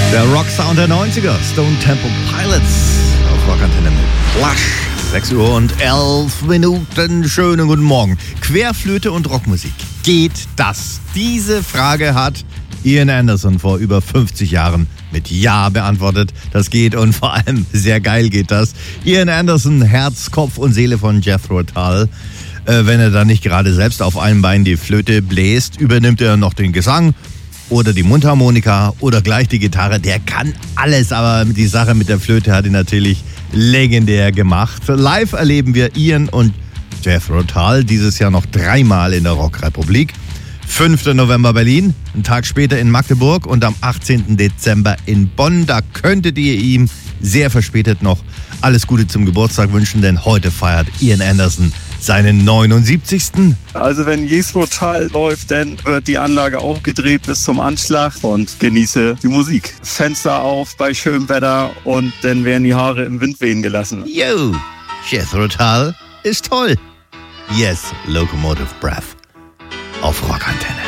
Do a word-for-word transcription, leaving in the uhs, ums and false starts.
Der Rocksound der neunziger, Stone Temple Pilots auf Rockantenne mit Plush. sechs Uhr und elf Minuten, schönen guten Morgen. Querflöte und Rockmusik, geht das? Diese Frage hat Ian Anderson vor über fünfzig Jahren mit Ja beantwortet. Das geht und vor allem sehr geil geht das. Ian Anderson, Herz, Kopf und Seele von Jethro Tull. Äh, wenn er dann nicht gerade selbst auf einem Bein die Flöte bläst, übernimmt er noch den Gesang oder die Mundharmonika oder gleich die Gitarre. Der kann alles, aber die Sache mit der Flöte hat ihn natürlich legendär gemacht. Live erleben wir Ian und Jethro Tull dieses Jahr noch dreimal in der Rockrepublik. fünfter November Berlin, einen Tag später in Magdeburg und am achtzehnten Dezember in Bonn. Da könntet ihr ihm sehr verspätet noch alles Gute zum Geburtstag wünschen, denn heute feiert Ian Anderson seinen neunundsiebzigsten Also wenn Jethro Tull läuft, dann wird die Anlage auch gedreht bis zum Anschlag und genieße die Musik. Fenster auf bei schönem Wetter und dann werden die Haare im Wind wehen gelassen. Yo, Jethro Tull ist toll. Yes, Locomotive Breath auf Rockantenne.